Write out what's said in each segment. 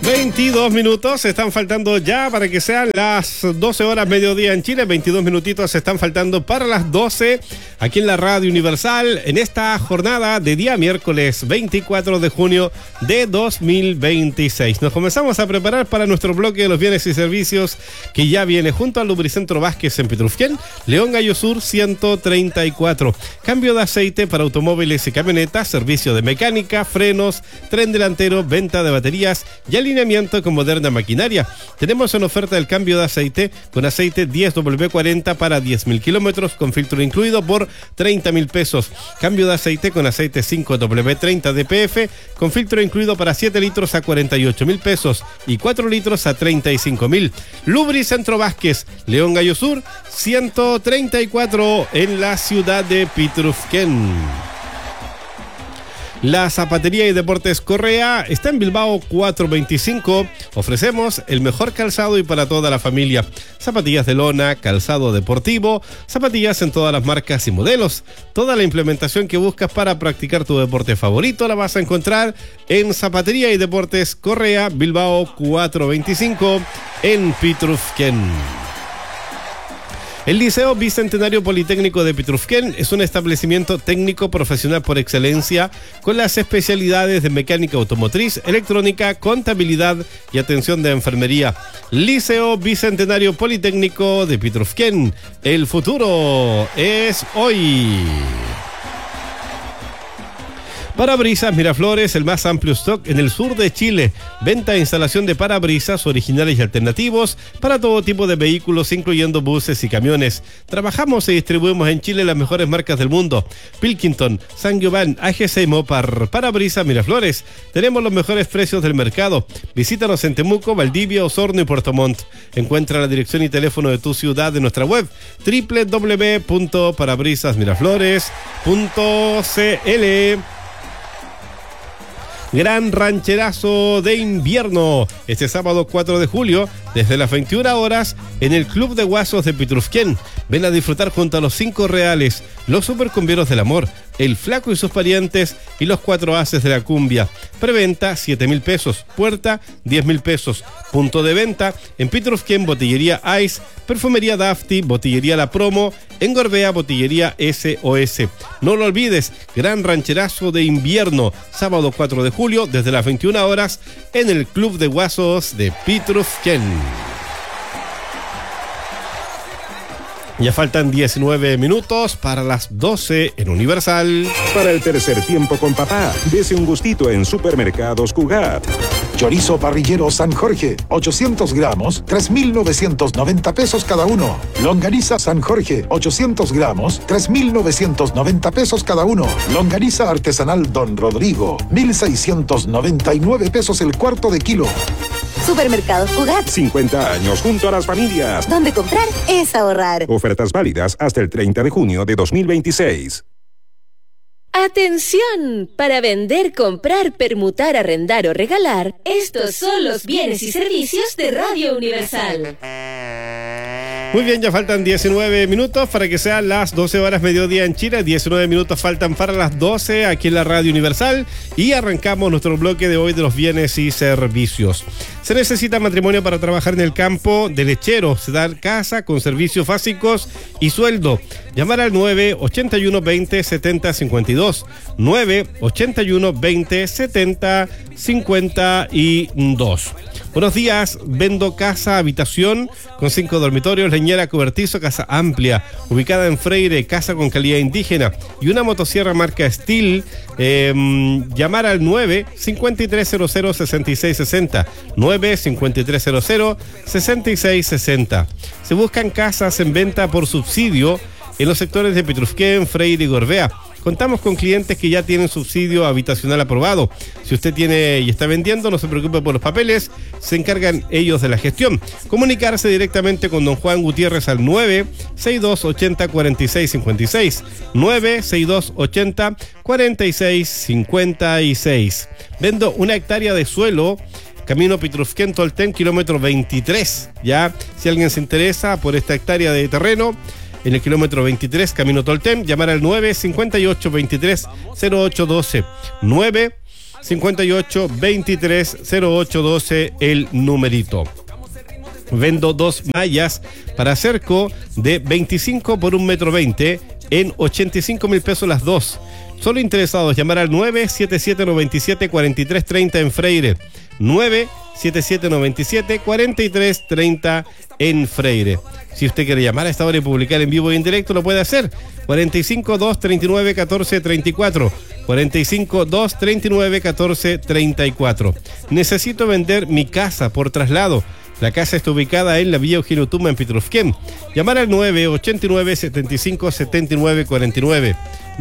22 minutos están faltando ya para que sean las 12 horas mediodía en Chile. 22 minutitos están faltando para las 12 aquí en la Radio Universal en esta jornada de día miércoles 24 de junio de 2026. Nos comenzamos a preparar para nuestro bloque de los bienes y servicios que ya viene junto al Lubricentro Vázquez en Pitrufquén, León Gallo Sur 134. Cambio de aceite para automóviles y camionetas, servicio de mecánica, frenos, tren delantero, venta de baterías y alineamiento con moderna maquinaria. Tenemos en oferta el cambio de aceite con aceite 10W40 para 10.000 kilómetros con filtro incluido por 30.000 pesos. Cambio de aceite con aceite 5W30 DPF con filtro incluido para 7 litros a 48.000 pesos y 4 litros a 35.000. Lubricentro Vázquez, León Gallo Sur 134 en la ciudad de Pitrufquén. La Zapatería y Deportes Correa está en Bilbao 425. Ofrecemos el mejor calzado y para toda la familia. Zapatillas de lona, calzado deportivo, zapatillas en todas las marcas y modelos. Toda la implementación que buscas para practicar tu deporte favorito la vas a encontrar en Zapatería y Deportes Correa, Bilbao 425 en Pitrufquén. El Liceo Bicentenario Politécnico de Pitrufquén es un establecimiento técnico profesional por excelencia con las especialidades de mecánica automotriz, electrónica, contabilidad y atención de enfermería. Liceo Bicentenario Politécnico de Pitrufquén. El futuro es hoy. Parabrisas Miraflores, el más amplio stock en el sur de Chile. Venta e instalación de parabrisas originales y alternativos para todo tipo de vehículos, incluyendo buses y camiones. Trabajamos y distribuimos en Chile las mejores marcas del mundo: Pilkington, Saint-Gobain, AGC y Mopar. Parabrisas Miraflores. Tenemos los mejores precios del mercado. Visítanos en Temuco, Valdivia, Osorno y Puerto Montt. Encuentra la dirección y teléfono de tu ciudad en nuestra web www.parabrisasmiraflores.cl. Gran rancherazo de invierno este sábado 4 de julio desde las 21 horas en el Club de Guasos de Pitrufquén. Ven a disfrutar junto a los 5 reales, los supercumbieros del amor, el Flaco y sus parientes y los 4 haces de la cumbia. Preventa 7.000 pesos, puerta 10.000 pesos. Punto de venta en Pitrufquén, Botillería Ice, Perfumería Dafti, Botillería La Promo, en Gorbea, Botillería SOS. No lo olvides, gran rancherazo de invierno, sábado 4 de julio desde las 21 horas en el Club de Guasos de Pitrufquén. Ya faltan 19 minutos para las 12 en Universal. Para el tercer tiempo con papá, dese un gustito en Supermercados Cugat. Chorizo parrillero San Jorge, 800 gramos, 3.990 pesos cada uno. Longaniza San Jorge, 800 gramos, 3.990 pesos cada uno. Longaniza artesanal Don Rodrigo, 1.699 pesos el cuarto de kilo. Supermercados Cugat. 50 años junto a las familias. Donde comprar es ahorrar. Ofertas válidas hasta el 30 de junio de 2026. ¡Atención! Para vender, comprar, permutar, arrendar o regalar, estos son los bienes y servicios de Radio Universal. Muy bien, ya faltan 19 minutos para que sean las 12 horas mediodía en Chile. 19 minutos faltan para las 12 aquí en la Radio Universal y arrancamos nuestro bloque de hoy de los bienes y servicios. Se necesita matrimonio para trabajar en el campo de lechero. Se da casa con servicios básicos y sueldo. Llamar al 981 20 70 52. 981 20 70 52. Buenos días, vendo casa, habitación con 5 dormitorios, leñera, cobertizo, casa amplia, ubicada en Freire, casa con calidad indígena y una motosierra marca Steel. Llamar al 9-5300-6660, 9-5300-6660. Se buscan casas en venta por subsidio en los sectores de Pitrufquén, Freire y Gorbea. Contamos con clientes que ya tienen subsidio habitacional aprobado. Si usted tiene y está vendiendo, no se preocupe por los papeles, se encargan ellos de la gestión. Comunicarse directamente con don Juan Gutiérrez al 96280-4656, 96280-4656. Vendo 1 hectárea de suelo, camino Pitrufquén Tolten, kilómetro 23. Ya, si alguien se interesa por esta hectárea de terreno, en el kilómetro 23, camino Tolten, llamar al 958-23-0812. 58 23 08 12 el numerito. Vendo 2 mallas para cerco de 25 por 1,20 m en 85.000 pesos las dos. Solo interesados, llamar al 977-97-4330 en Freire. 977-97-4330 en Freire. Si usted quiere llamar a esta hora y publicar en vivo y en directo, lo puede hacer. 45-239-1434. 45-239-1434. Necesito vender mi casa por traslado. La casa está ubicada en la Villa Eugenio Tuma, en Pitrufquén. Llamar al 989-75-7949.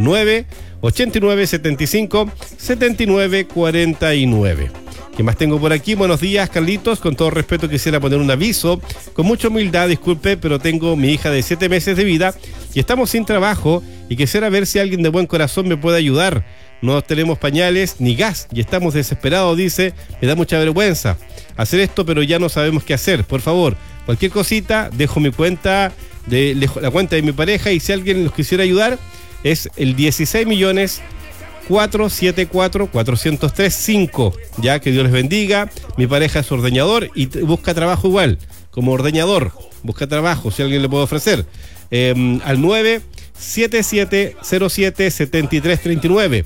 989-75-7949. ¿Qué más tengo por aquí? Buenos días, Carlitos. Con todo respeto quisiera poner un aviso. Con mucha humildad, disculpe, pero tengo mi hija de 7 meses de vida y estamos sin trabajo y quisiera ver si alguien de buen corazón me puede ayudar. No tenemos pañales ni gas y estamos desesperados, dice. Me da mucha vergüenza hacer esto, pero ya no sabemos qué hacer. Por favor, cualquier cosita, dejo mi cuenta, la cuenta de mi pareja, y si alguien los quisiera ayudar, es el 16.474.403.5. Ya, que Dios les bendiga. Mi pareja es ordeñador y busca trabajo igual, como ordeñador. Busca trabajo, si alguien le puede ofrecer. Al 97707-7339.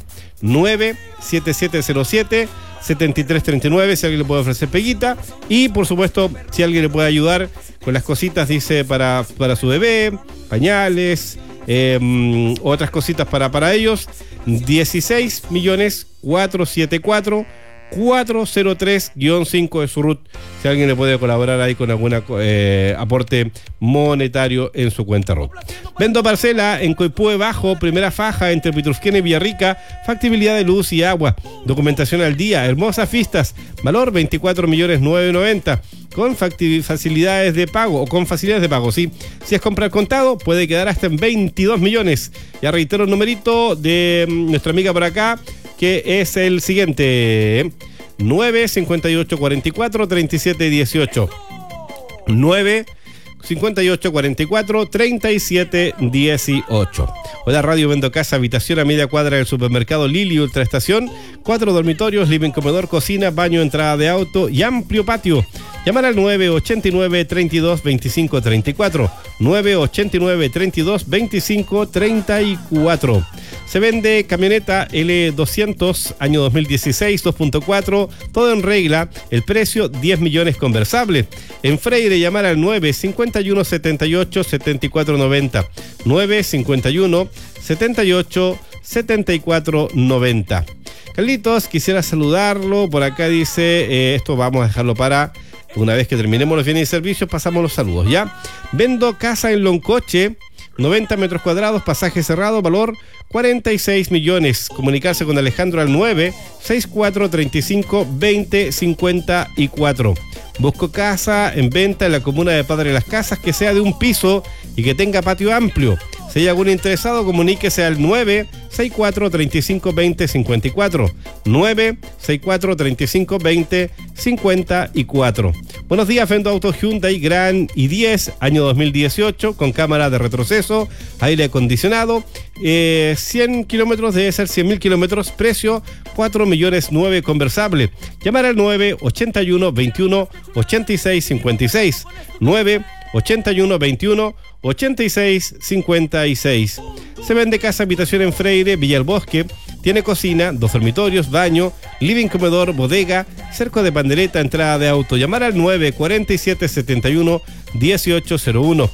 97707-7339, si alguien le puede ofrecer peguita. Y por supuesto, si alguien le puede ayudar con las cositas, dice, para su bebé, pañales, otras cositas para ellos. 16.474.403-5 de su RUT, si alguien le puede colaborar ahí con algún aporte monetario en su cuenta RUT. Vendo parcela en Coipúe Bajo, primera faja entre Pitrufquén y Villarrica, factibilidad de luz y agua, documentación al día, hermosas vistas, valor 24.990.000, con facilidades de pago, o con facilidades de pago, sí. Si es comprar contado, puede quedar hasta en 22 millones. Ya reitero el numerito de nuestra amiga por acá, que es el siguiente: 958443718. 958443718. Hola, Radio Vendo Casa, habitación a media cuadra del supermercado Lili Ultraestación, 4 dormitorios, living, comedor, cocina, baño, entrada de auto y amplio patio. Llamar al 989-32-25-34. 989-32-25-34. Se vende camioneta L200, año 2016, 2.4, todo en regla. El precio, 10 millones conversable. En Freire, llamar al 951-78-7490. 951-78-7490. Carlitos, quisiera saludarlo. Por acá dice, esto vamos a dejarlo para una vez que terminemos los bienes y servicios, pasamos los saludos, ¿ya? Vendo casa en Loncoche, 90 metros cuadrados, pasaje cerrado, valor 46 millones. Comunicarse con Alejandro al 964352054. Busco casa en venta en la comuna de Padre Las Casas, que sea de un piso y que tenga patio amplio. Si hay algún interesado, comuníquese al 964352054. 964352054. Buenos días, vendo autos Hyundai Grand i10, año 2018, con cámara de retroceso, aire acondicionado, 100 kilómetros, debe ser 100.000 kilómetros, precio 4.900.000 conversable. Llamar al 981-21-8656. 981-21-8656. Se vende casa habitación en Freire, Villa El Bosque. Tiene cocina, 2 dormitorios, baño, living, comedor, bodega, cerco de pandereta, entrada de auto. Llamar al 947-71-1801.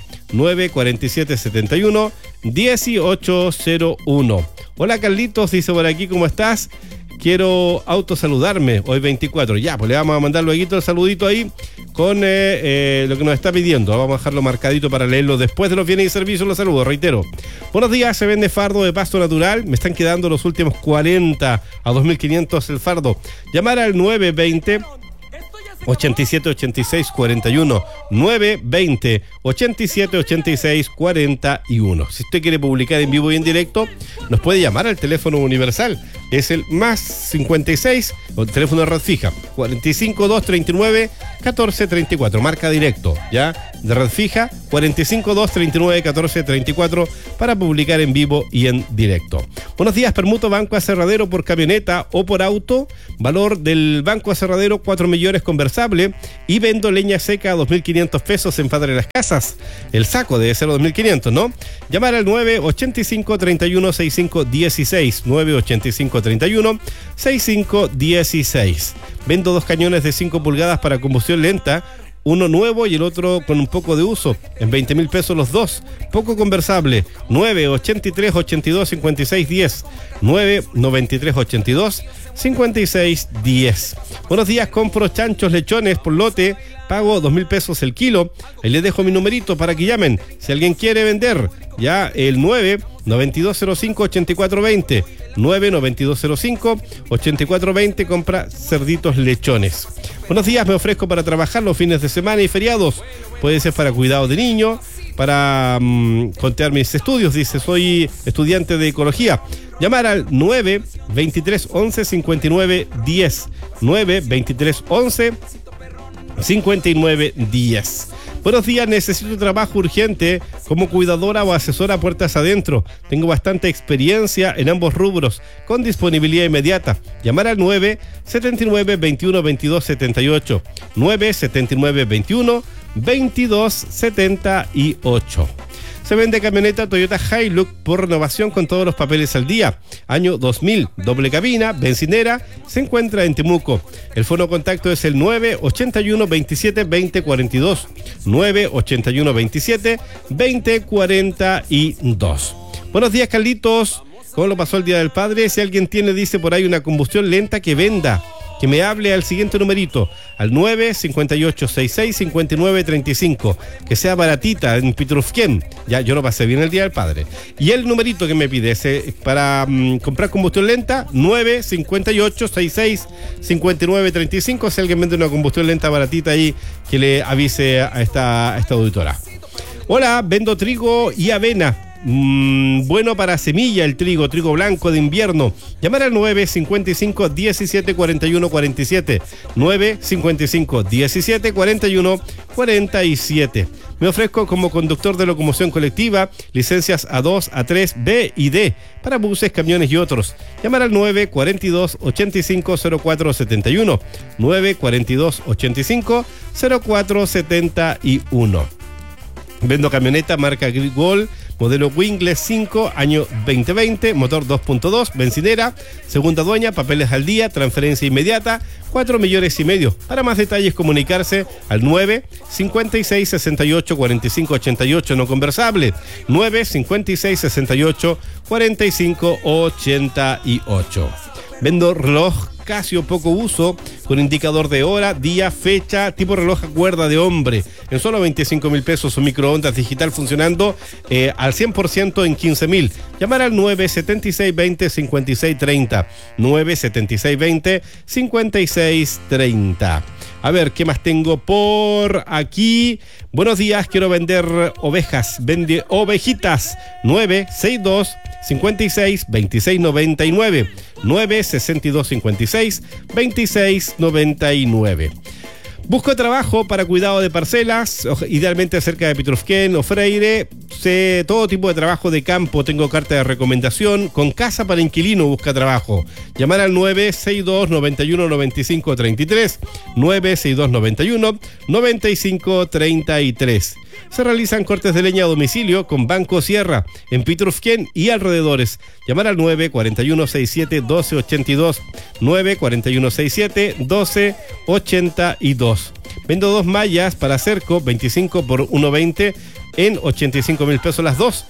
947-71-1801. Hola, Carlitos, dice por aquí, ¿cómo estás? Quiero autosaludarme hoy 24. Ya, pues le vamos a mandar luego el saludito ahí con lo que nos está pidiendo. Vamos a dejarlo marcadito para leerlo después de los bienes y servicios. Los saludos, reitero. Buenos días, se vende fardo de pasto natural. Me están quedando los últimos 40 a 2.500 el fardo. Llamar al 920 878641. 920 878641. Si usted quiere publicar en vivo y en directo, nos puede llamar al teléfono universal. Es el más 56, o el teléfono de red fija, 45239 1434, marca directo, ¿ya? De red fija, 452391434 para publicar en vivo y en directo. Buenos días, permuto banco aserradero por camioneta o por auto, valor del banco aserradero 4 millones conversable, y vendo leña seca a 2.500 pesos en Padre Las Casas. El saco debe ser 2.500, ¿no? Llamar al 985-31-6516, 985-31-6516. Vendo 2 cañones de 5 pulgadas para combustión lenta, uno nuevo y el otro con un poco de uso, en 20.000 pesos los dos, poco conversable, 983-82-56-10, 993-82-56-10. Buenos días, compro chanchos lechones por lote, pago 2.000 pesos el kilo, ahí les dejo mi numerito para que llamen, si alguien quiere vender, ya el 99205-8420, 99205-8420, compra cerditos lechones. Buenos días, me ofrezco para trabajar los fines de semana y feriados. Puede ser para cuidado de niño, para contear mis estudios, dice, soy estudiante de ecología. Llamar al 92311-5910, 92311-5910. Buenos días, necesito trabajo urgente como cuidadora o asesora puertas adentro. Tengo bastante experiencia en ambos rubros, con disponibilidad inmediata. Llamar al 979-21-2278, 979-21-2278. Se vende camioneta Toyota Hilux por renovación con todos los papeles al día. Año 2000, doble cabina, bencinera, se encuentra en Temuco. El fono contacto es el 981-27-2042, 981-27-2042. Buenos días, Carlitos. ¿Cómo lo pasó el Día del Padre? Si alguien tiene, dice por ahí, una combustión lenta que venda, que me hable al siguiente numerito, al 958-66-5935, que sea baratita en Pitrufquén. Ya, yo lo pasé bien el Día del Padre. Y el numerito que me pide para comprar combustión lenta, 958-66-5935. Si alguien vende una combustión lenta baratita ahí, que le avise a esta auditora. Hola, vendo trigo y avena. Bueno para semilla el trigo blanco de invierno. Llamar al 955-1741-47, 955-1741-47. Me ofrezco como conductor de locomoción colectiva, licencias A2, A3, B y D para buses, camiones y otros. Llamar al 942-850471, 942-850471. Vendo camioneta marca Grigol, modelo Wingless 5, año 2020, motor 2.2, bencinera, segunda dueña, papeles al día, transferencia inmediata, 4 millones y medio. Para más detalles, comunicarse al 956-68-4588, no conversable, 956-68-4588. Vendo reloj Casio poco uso, con indicador de hora, día, fecha, tipo reloj a cuerda de hombre, en solo 25.000 pesos, un microondas digital funcionando al 100% en 15.000. Llamar al 976-20-5630, 976-20-5630. A ver, ¿qué más tengo por aquí? Buenos días, quiero vender ovejas. Vende ovejitas. 962-56-2699. 962-56-2699. Busco trabajo para cuidado de parcelas, idealmente cerca de Pitrufquén o Freire. Sé todo tipo de trabajo de campo, tengo carta de recomendación. Con casa para inquilino busca trabajo. Llamar al 962-91-9533, 962-91-9533. Se realizan cortes de leña a domicilio con Banco Sierra en Pitrufquén y alrededores. Llamar al 94167-1282, 94167-1282. Vendo 2 mallas para cerco, 25 por 1.20 en 85.000 pesos las dos.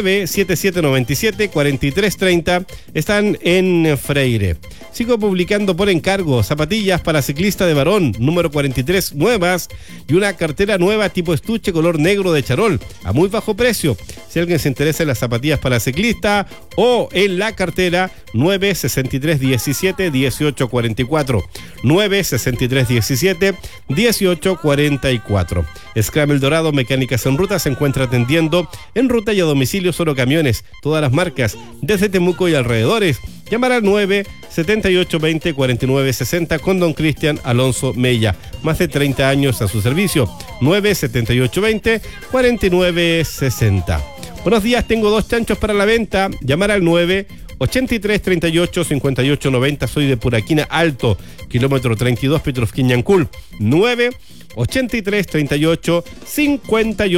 97797-4330. Están en Freire. Sigo publicando por encargo zapatillas para ciclista de varón, número 43, nuevas, y una cartera nueva tipo estuche color negro de charol, a muy bajo precio. Si alguien se interesa en las zapatillas para ciclista o en la cartera, 96317-1844, 96317-1844. Scramble Dorado, mecánicas en ruta, se encuentra atendiendo en ruta y a domicilio solo camiones, todas las marcas, desde Temuco y alrededores. llamar al 97820-4960 con don Cristian Alonso Mella. Más de 30 años a su servicio. 97820-4960. Buenos días, tengo 2 chanchos para la venta. Llamar al 983-38-58-90. Soy de Puraquina Alto, kilómetro 32, Petrofquín Ñancul. 983-38-58.